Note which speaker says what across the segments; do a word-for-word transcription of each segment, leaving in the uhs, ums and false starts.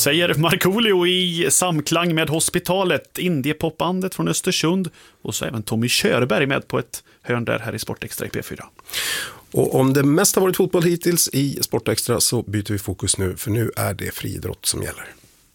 Speaker 1: säger Markoolio i samklang med Hospitalet, indiepopbandet från Östersund, och så även Tommy Körberg med på ett hörn där här i Sportextra i P fyra.
Speaker 2: Och om det mest har varit fotboll hittills i Sportextra så byter vi fokus nu, för nu är det friidrott som gäller.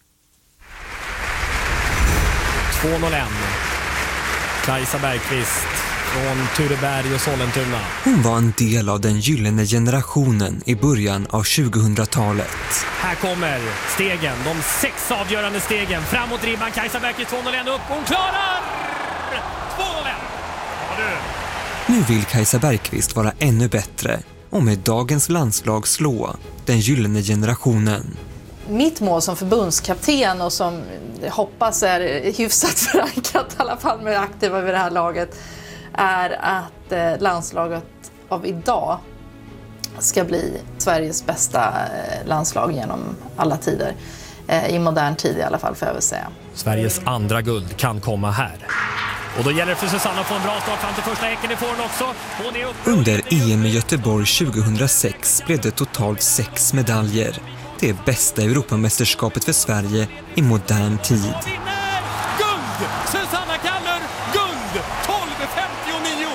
Speaker 3: två noll en. Kajsa Bergqvist från Tureberg och Sollentuna.
Speaker 4: Hon var en del av den gyllene generationen i början av tjugohundratalet.
Speaker 3: Här kommer stegen, de sex avgörande stegen. Framåt ribban, Kajsa Bergqvist två noll en upp. Hon klarar två noll en. Ja, du.
Speaker 4: Nu vill Kajsa Bergqvist vara ännu bättre och med dagens landslag slå den gyllene generationen.
Speaker 5: Mitt mål som förbundskapten och som hoppas är hyfsat förankrat i alla fall med aktiva vid det här laget är att landslaget av idag ska bli Sveriges bästa landslag genom alla tider. I modern tid i alla fall, får jag väl säga.
Speaker 3: Sveriges andra guld kan komma här. Och då gäller det för Susanna att få en bra start fram till första häcken. Det får hon också. Hon är uppe.
Speaker 4: Under E M i Göteborg tjugohundrasex blev det totalt sex medaljer. Det är bästa Europamästerskapet för Sverige i modern tid.
Speaker 3: Vinner! Guld! Susanna Kaller! Guld! tolv femtionio!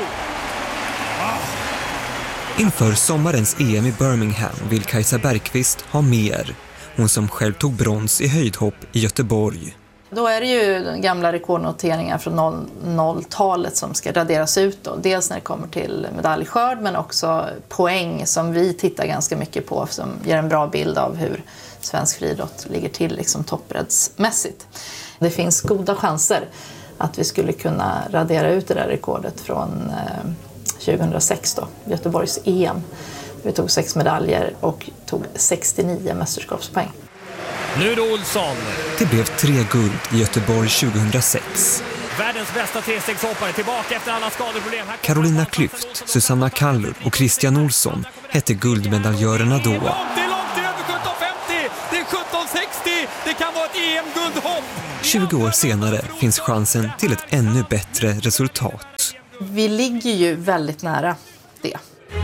Speaker 3: Wow.
Speaker 4: Inför sommarens E M i Birmingham vill Kajsa Bergqvist ha mer. Hon som själv tog brons i höjdhopp i Göteborg.
Speaker 5: Då är det ju gamla rekordnoteringar från noll-talet som ska raderas ut då. Dels när det kommer till medaljskörd men också poäng som vi tittar ganska mycket på som ger en bra bild av hur svensk friidrott ligger till liksom toppbreddsmässigt. Det finns goda chanser att vi skulle kunna radera ut det där rekordet från tjugohundrasex då, Göteborgs E M. Vi tog sex medaljer och tog sextionio mästerskapspoäng.
Speaker 3: Nu är det Olsson.
Speaker 4: Det blev tre guld i Göteborg tjugohundrasex.
Speaker 3: Världens bästa trestegshoppare tillbaka efter alla skadeproblem.
Speaker 4: Carolina Klüft, Susanna Kallur och Christian Olsson hette guldmedaljörerna då.
Speaker 3: Det är långt, det är långt, det är över sjutton femtio, det är sjutton sextio, det kan vara ett E M-guldhopp.
Speaker 4: tjugo år senare finns chansen till ett ännu bättre resultat.
Speaker 5: Vi ligger ju väldigt nära det.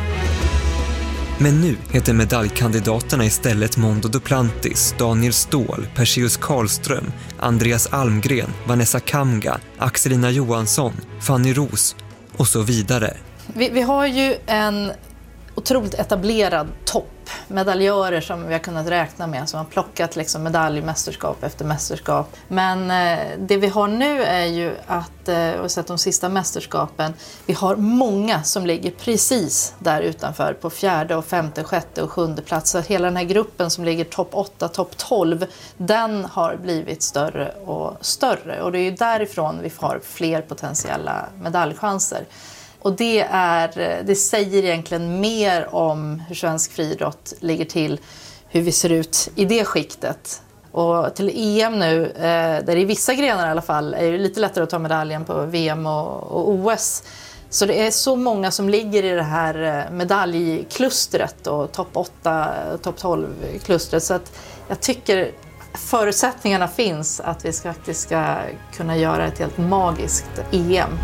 Speaker 4: Men nu heter medaljkandidaterna istället Mondo Duplantis, Daniel Ståhl, Perseus Karlström, Andreas Almgren, Vanessa Kamga, Axelina Johansson, Fanny Ros och så vidare.
Speaker 5: Vi, vi har ju en otroligt etablerad topp. Medaljörer som vi har kunnat räkna med som har plockat liksom medaljmästerskap efter mästerskap. Men eh, det vi har nu är ju att, eh, och sett de sista mästerskapen, vi har många som ligger precis där utanför på fjärde och femte, sjätte och sjunde plats. Så hela den här gruppen som ligger topp åtta, topp tolv, den har blivit större och större. Och det är ju därifrån vi har fler potentiella medaljchanser. Och det, är, det säger egentligen mer om hur svensk friidrott ligger till, hur vi ser ut i det skiktet. Och till E M nu, där det i vissa grenar i alla fall är det lite lättare att ta medaljen på V M och, och O S. Så det är så många som ligger i det här medaljklustret och topp åtta, topp tolv-klustret. Så att jag tycker förutsättningarna finns att vi ska, faktiskt ska kunna göra ett helt magiskt E M.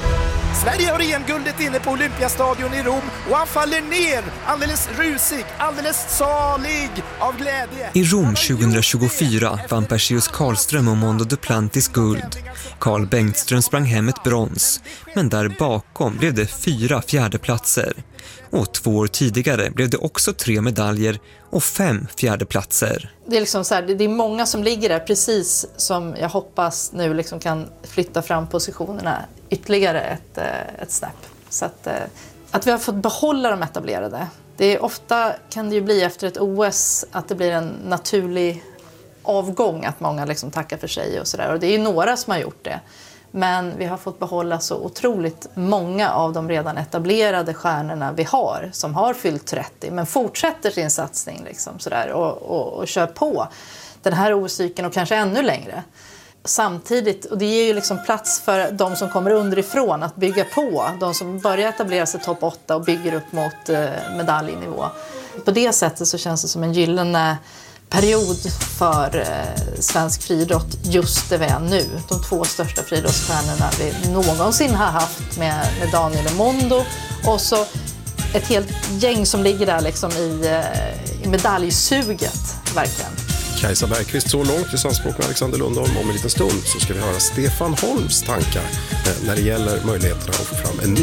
Speaker 6: Sverige har E M-guldet inne på Olympiastadion i Rom och han faller ner alldeles rusig, alldeles salig av glädje.
Speaker 4: I Rom tjugohundratjugofyra vann Perseus Karlström och Mondo Duplantis guld. Carl Bengtström sprang hem ett brons, men där bakom blev det fyra fjärdeplatser. Och två år tidigare blev det också tre medaljer och fem fjärdeplatser.
Speaker 5: Det är, liksom så här, det är många som ligger där precis som jag hoppas nu liksom kan flytta fram positionerna ytterligare ett, ett snäpp. Så att, att vi har fått behålla de etablerade. Det är ofta kan det ju bli efter ett O S att det blir en naturlig avgång, att många liksom tackar för sig och sådär. Och det är ju några som har gjort det. Men vi har fått behålla så otroligt många av de redan etablerade stjärnorna vi har, som har fyllt trettio, men fortsätter sin satsning liksom sådär, och, och, och kör på den här O S-cykeln och kanske ännu längre. Samtidigt, och det ger ju liksom plats för de som kommer underifrån att bygga på, de som börjar etablera sig topp åtta och bygger upp mot eh, medaljnivå. På det sättet så känns det som en gyllene period för eh, svensk friidrott just det vi är nu. De två största friidrottsstjärnorna vi någonsin har haft med, med Daniel och Mondo. Och så ett helt gäng som ligger där liksom i, eh, i medaljsuget, verkligen.
Speaker 2: Kajsa Bergqvist så långt i samspråk med Alexander Lundholm. Om en liten stund så ska vi höra Stefan Holms tankar när det gäller möjligheterna att få fram en ny